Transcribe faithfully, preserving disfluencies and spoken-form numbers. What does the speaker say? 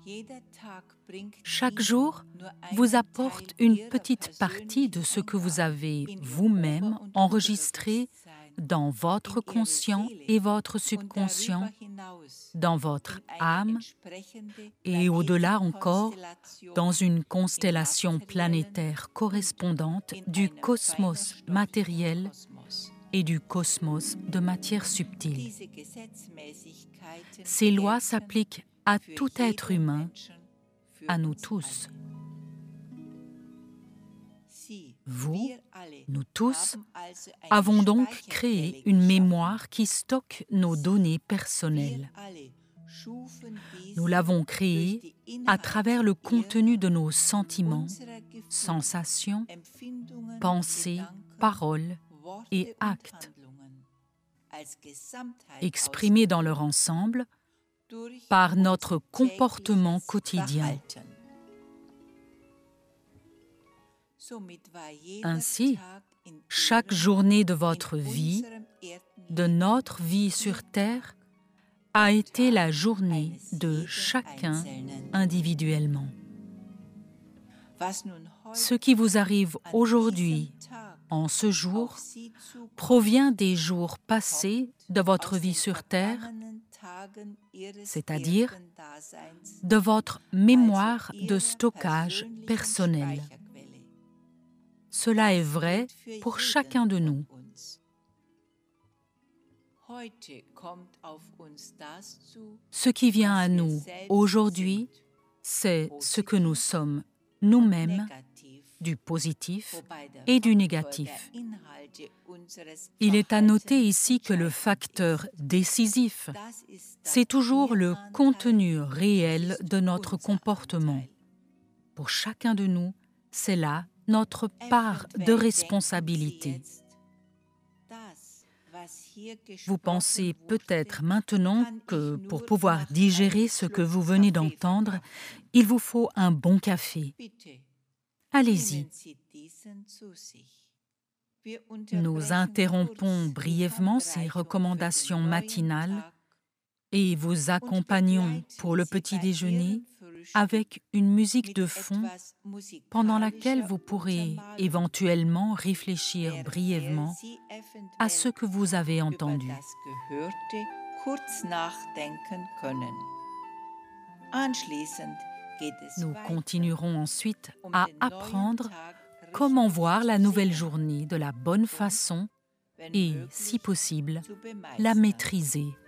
Chaque jour vous apporte une petite partie de ce que vous avez vous-même enregistré dans votre conscient et votre subconscient, dans votre âme et au-delà encore, dans une constellation planétaire correspondante du cosmos matériel et du cosmos de matière subtile. Ces lois s'appliquent à tout être humain, à nous tous. Vous, nous tous, avons donc créé une mémoire qui stocke nos données personnelles. Nous l'avons créée à travers le contenu de nos sentiments, sensations, pensées, paroles et actes, exprimés dans leur ensemble par notre comportement quotidien. Ainsi, chaque journée de votre vie, de notre vie sur Terre, a été la journée de chacun individuellement. Ce qui vous arrive aujourd'hui, en ce jour, provient des jours passés de votre vie sur Terre, c'est-à-dire de votre mémoire de stockage personnel. Cela est vrai pour chacun de nous. Ce qui vient à nous aujourd'hui, c'est ce que nous sommes nous-mêmes, du positif et du négatif. Il est à noter ici que le facteur décisif, c'est toujours le contenu réel de notre comportement. Pour chacun de nous, c'est là notre part de responsabilité. Vous pensez peut-être maintenant que pour pouvoir digérer ce que vous venez d'entendre, il vous faut un bon café. Allez-y. Nous interrompons brièvement ces recommandations matinales et vous accompagnons pour le petit déjeuner avec une musique de fond pendant laquelle vous pourrez éventuellement réfléchir brièvement à ce que vous avez entendu. Nous continuerons ensuite à apprendre comment voir la nouvelle journée de la bonne façon et, si possible, la maîtriser.